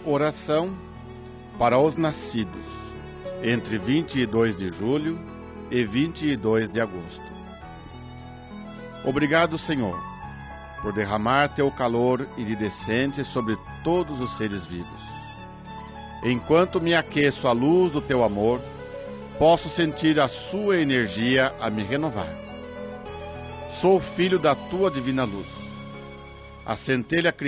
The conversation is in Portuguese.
Oração para os nascidos entre 22 de julho e 22 de agosto. Obrigado, Senhor, por derramar teu calor iridescente sobre todos os seres vivos. Enquanto me aqueço à luz do teu amor, posso sentir a sua energia a me renovar. Sou filho da tua divina luz. A centelha